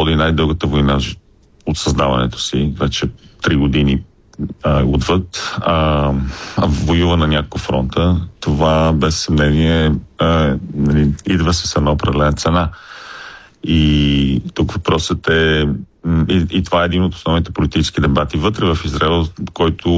води най-дългата война от създаването си, вече 3 години отвъд, воюва на няколко фронта. Това без съмнение идва с една определена цена. И тук въпросът е, и това е един от основните политически дебати вътре в Израел, който